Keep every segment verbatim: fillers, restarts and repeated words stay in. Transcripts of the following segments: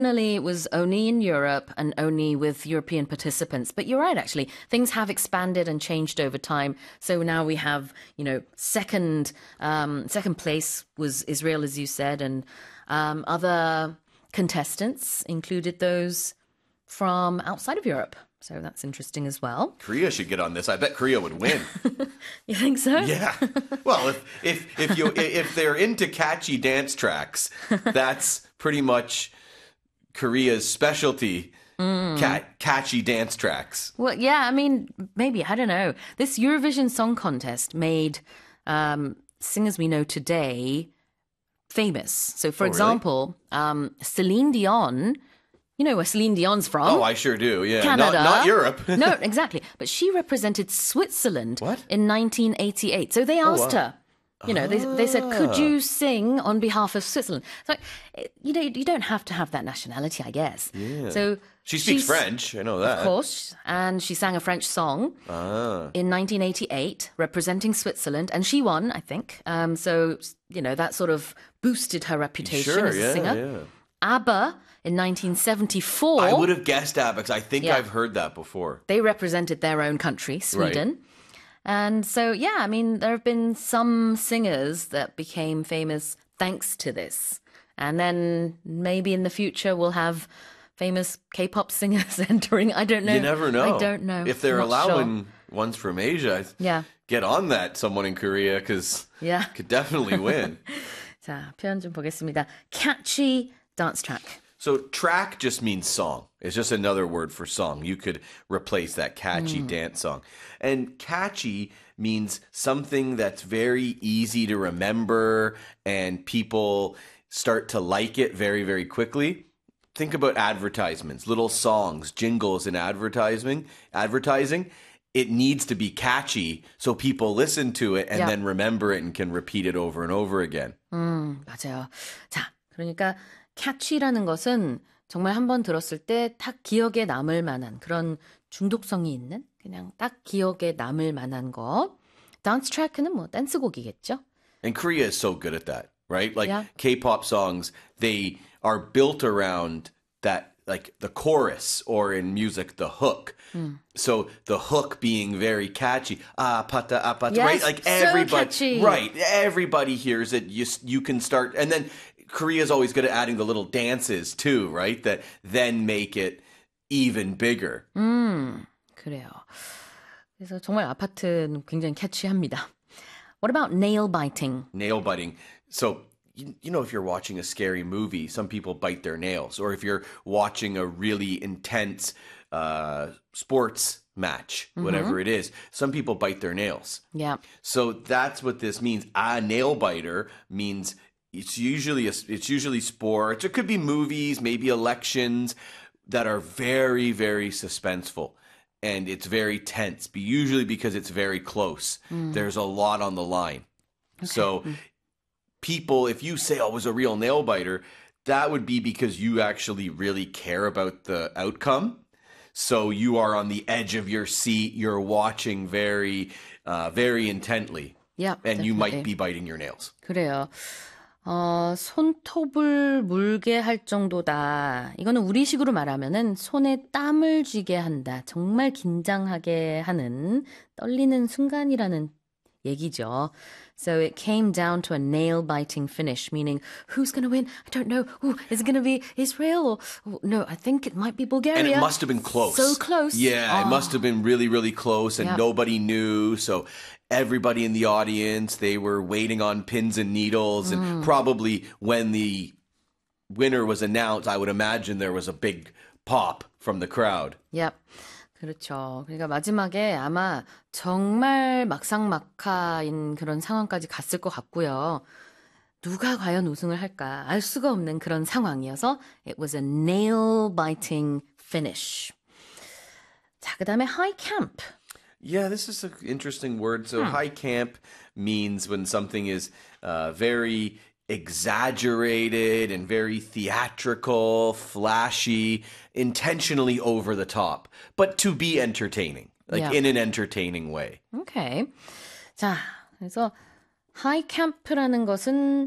Originally, it was only in Europe and only with European participants. But you're right, actually. Things have expanded and changed over time. So now we have, you know, second um, second place was Israel, as you said, and um, other contestants included those from outside of Europe. So that's interesting as well. Korea should get on this. I bet Korea would win. You think so? Yeah. Well, if if if you if they're into catchy dance tracks, that's pretty much Korea's specialty. Mm. Cat, catchy dance tracks. Well, yeah. I mean, maybe I don't know. This Eurovision Song Contest made um, singers we know today famous. So, for oh, example, really? um, Celine Dion. You know where Celine Dion's from? Oh, I sure do. Yeah, Canada. Not, not Europe. No, exactly. But she represented Switzerland what? in nineteen eighty-eight. So they asked oh, wow. her. You know, ah. they they said, "Could you sing on behalf of Switzerland?" So you know, you don't have to have that nationality, I guess. Yeah. So she speaks French. I know that, of course. And she sang a French song ah. in nineteen eighty-eight, representing Switzerland, and she won, I think. Um, so you know, that sort of boosted her reputation sure, as a yeah, singer. Yeah. ABBA in nineteen seventy-four. I would have guessed ABBA because I think yeah. I've heard that before. They represented their own country, Sweden. Right. And so, yeah, I mean, there have been some singers that became famous thanks to this. And then maybe in the future we'll have famous K-pop singers entering. I don't know. You never know. I don't know. If they're I'm not allowing sure. ones from Asia, yeah. get on that, someone in Korea, because yeah. could definitely win. 자, 표현 좀 보겠습니다. Catchy dance track. So track just means song. It's just another word for song. You could replace that catchy mm. dance song. And catchy means something that's very easy to remember and people start to like it very, very quickly. Think about advertisements, little songs, jingles in advertising. Advertising. It needs to be catchy so people listen to it and yeah. then remember it and can repeat it over and over again. 음, 맞아요. 자, 그러니까 catchy라는 것은 정말 한번 들었을 때 딱 기억에 남을 만한 그런 중독성이 있는 그냥 딱 기억에 남을 만한 것. Dance track는 뭐 댄스곡이겠죠? And Korea is so good at that, right? Like yeah. K-pop songs, they are built around that, like the chorus, or in music, the hook. Mm. So the hook being very catchy, ah pata ah pata, yes, right? Like so everybody, catchy. right? Everybody hears it. You you can start, and then Korea's always good at adding the little dances too, right? That then make it even bigger. 음, 그래요. 그래서 정말 아파트는 굉장히 캐치합니다. What about nail biting? Nail biting. So, you, you know, if you're watching a scary movie, some people bite their nails. Or if you're watching a really intense uh, sports match, mm-hmm. whatever it is, some people bite their nails. Yeah. So that's what this means. A nail biter means it's usually a, it's usually sports. It could be movies, maybe elections that are very, very suspenseful. And it's very tense, but usually because it's very close. Mm. There's a lot on the line. Okay. So mm. people, if you say, oh, it was a real nail biter, that would be because you actually really care about the outcome. So you are on the edge of your seat. You're watching very, uh, very intently. Yeah, and definitely. you might be biting your nails. 그래요. 어, 손톱을 물게 할 정도다. 이거는 우리식으로 말하면은 손에 땀을 쥐게 한다. 정말 긴장하게 하는 떨리는 순간이라는 얘기죠. So it came down to a nail-biting finish, meaning who's going to win? I don't know. Ooh, is it going to be Israel? Or, or no, I think it might be Bulgaria. And it must have been close. So close. Yeah, oh. it must have been really, really close, and yep. nobody knew. So everybody in the audience, they were waiting on pins and needles, and mm. probably when the winner was announced, I would imagine there was a big pop from the crowd. Yep. 그렇죠. 그러니까 마지막에 아마 정말 막상막하인 그런 상황까지 갔을 것 같고요. 누가 과연 우승을 할까 알 수가 없는 그런 상황이어서 it was a nail-biting finish. 자, 그 다음에 high camp. Yeah, this is an interesting word. So hmm. high camp means when something is uh, very exaggerated and very theatrical, flashy, intentionally over the top, but to be entertaining, like yeah. in an entertaining way. Okay. 자, 그래서 high camp라는 것은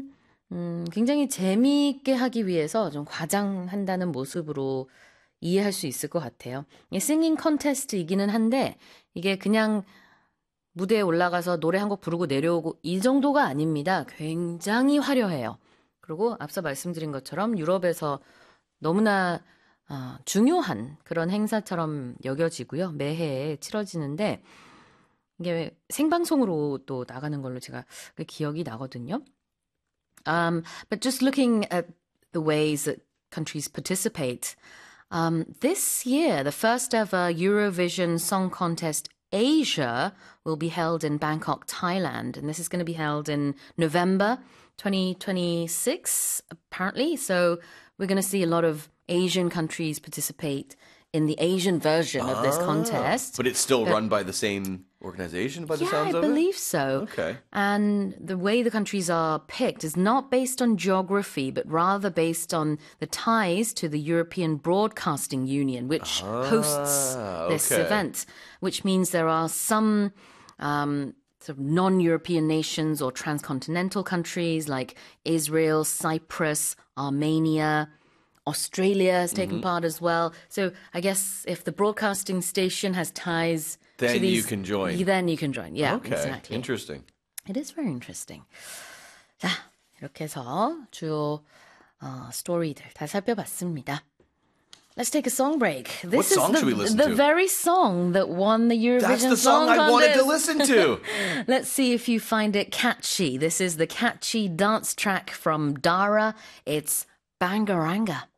음, 굉장히 재미있게 하기 위해서 좀 과장한다는 모습으로 이해할 수 있을 것 같아요. 이게 싱잉 컨테스트이기는 한데 이게 그냥 무대에 올라가서 노래 한 곡 부르고 내려오고 이 정도가 아닙니다. 굉장히 화려해요. 그리고 앞서 말씀드린 것처럼 유럽에서 너무나 어, 중요한 그런 행사처럼 여겨지고요. 매해 치러지는데 이게 생방송으로 또 나가는 걸로 제가 기억이 나거든요. Um, but just looking at the ways that countries participate, um, this year, the first ever Eurovision Song Contest Asia will be held in Bangkok, Thailand. And this is going to be held in November twenty twenty-six, apparently. So we're going to see a lot of Asian countries participate in the Asian version of this contest. But it's still run by the same organization by the Yeah, sounds I of it? believe so. Okay. And the way the countries are picked is not based on geography, but rather based on the ties to the European Broadcasting Union, which hosts this okay. event, which means there are some um, sort of non-European nations or transcontinental countries like Israel, Cyprus, Armenia, Australia has taken part as well. So I guess if the broadcasting station has ties Then to these, you can join. Then you can join. Yeah, Okay, exactly. interesting. It is very interesting. 자, 이렇게 해서 주요 어, 스토리들 다 살펴봤습니다. Let's take a song break. This What song is the, should we listen the to? very song that won the Eurovision That's the song I Contest. wanted to listen to. Let's see if you find it catchy. This is the catchy dance track from Dara. It's Bangaranga.